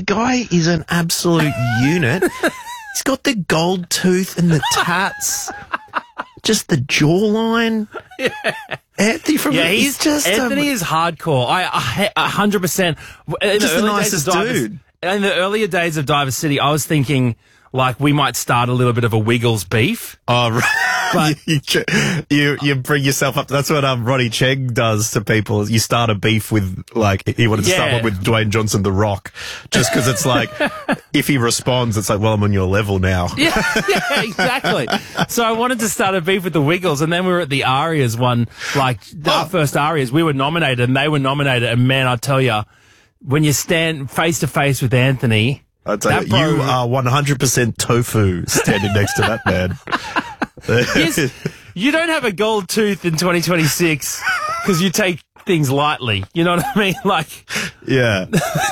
guy is an absolute unit. He's got the gold tooth and the tats. Just the jawline. Yeah. Anthony Anthony is hardcore. I 100%. Just the nicest dude. In the earlier days of Diver City, I was thinking, like, we might start a little bit of a Wiggles beef. Oh, right. But you bring yourself up. That's what Ronnie Cheng does to people. You start a beef with, like, he wanted to start one with Dwayne Johnson, The Rock, just because it's like, if he responds, it's like, well, I'm on your level now. Yeah, exactly. So I wanted to start a beef with the Wiggles, and then we were at the Arias one, like, our first Arias, we were nominated, and they were nominated, and man, I tell you, when you stand face to face with Anthony, I tell you, you are 100% tofu standing next to that man. Yes, you don't have a gold tooth in 2026 because you take things lightly. You know what I mean? Like, yeah.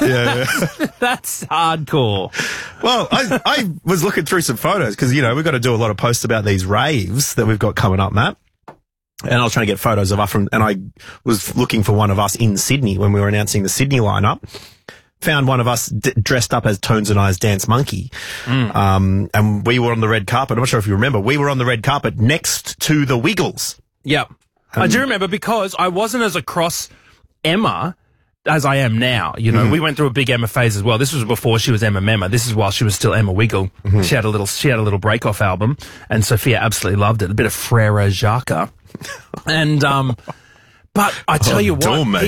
That's hardcore. Well, I was looking through some photos because, you know, we've got to do a lot of posts about these raves that we've got coming up, Matt. And I was trying to get photos of us and I was looking for one of us in Sydney when we were announcing the Sydney lineup. Found one of us dressed up as Tones and I's Dance Monkey. And we were on the red carpet. I'm not sure if you remember. We were on the red carpet next to the Wiggles. Yep. I do remember because I wasn't as across Emma as I am now. You know, we went through a big Emma phase as well. This was before she was Emma Memma. This is while she was still Emma Wiggle. She had a little break-off album, and Sophia absolutely loved it. A bit of Frere Jacques. And, but I tell you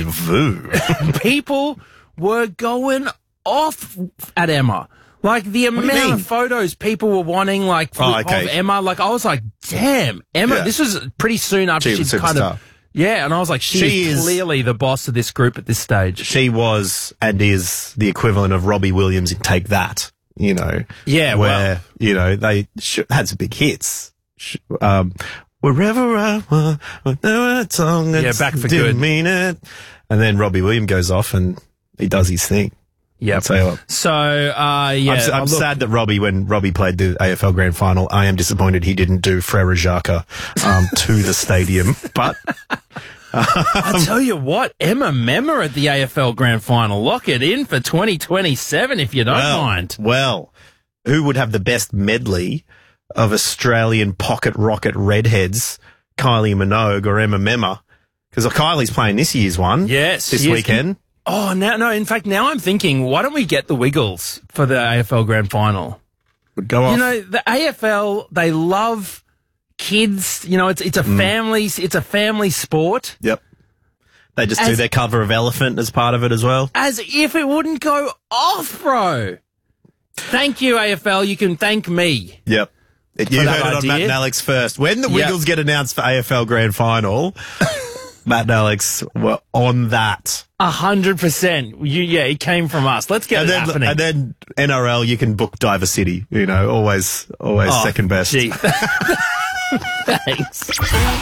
what, people were going off at Emma. Like, the amount of photos people were wanting, like, of Emma. Like, I was like, damn, Emma, this was pretty soon after she'd kind of... Yeah, and I was like, she is clearly the boss of this group at this stage. She was and is the equivalent of Robbie Williams in Take That, you know. Yeah, where, you know, they had some big hits. Wherever I was, whenever it's on, Back for didn't Good. Mean it. And then Robbie Williams goes off and he does his thing. Yeah. So, I'm sad that when Robbie played the AFL Grand Final, I am disappointed he didn't do Frere Jacques to the stadium. But I tell you what, Emma Memma at the AFL Grand Final. Lock it in for 2027 if you don't mind. Well, who would have the best medley of Australian pocket rocket redheads, Kylie Minogue or Emma Memma? Because Kylie's playing this year's one. Yes. This weekend. Oh, in fact, now I'm thinking, why don't we get the Wiggles for the AFL Grand Final? Would go off. You know, the AFL, they love kids. You know, it's a family sport. Yep. They just do their cover of Elephant as part of it as well. As if it wouldn't go off, bro. Thank you, AFL. You can thank me. Yep. You heard it on Matt and Alex first. When the Wiggles get announced for AFL Grand Final, Matt and Alex were on that. 100%. It came from us. Let's get it happening. And then NRL, you can book Diver City. You know, always second best. Gee. Thanks.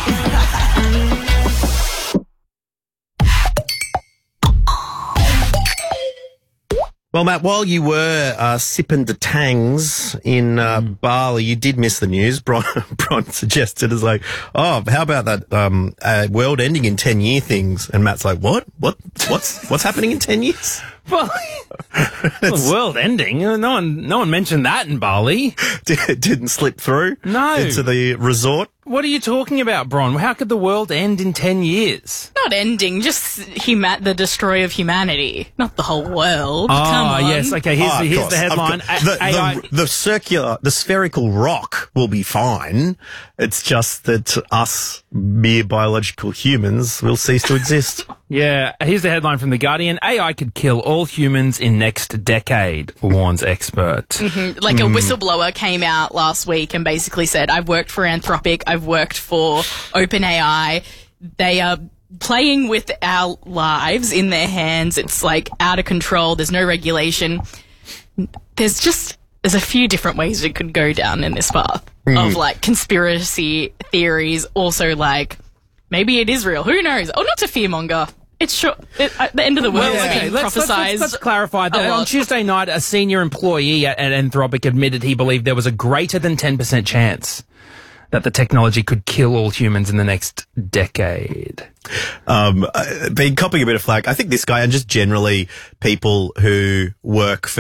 Well, Matt, while you were sipping the tangs in Bali, you did miss the news. Bron suggested as like, oh, how about that world ending in 10-year things? And Matt's like, what? What's happening in 10 years? Well, the world ending. No one mentioned that in Bali. Didn't slip through into the resort. What are you talking about, Bron? How could the world end in 10 years? Not ending, just the destroy of humanity, not the whole world. Come on. Yes. Okay. Here's the headline. The spherical rock will be fine. It's just that us mere biological humans will cease to exist. Yeah. Here's the headline from The Guardian. AI could kill all humans in next decade, warns expert. Like a whistleblower came out last week and basically said, I've worked for Anthropic, I've worked for OpenAI. They are playing with our lives in their hands. It's like out of control. There's no regulation. There's a few different ways it could go down in this path of like conspiracy theories. Also like maybe it is real. Who knows? Oh, not to fearmonger. It's sure at the end of the world. Let's clarify that. On Tuesday night, a senior employee at Anthropic admitted he believed there was a greater than 10% chance that the technology could kill all humans in the next decade. Been copping a bit of flack. I think this guy and just generally people who work for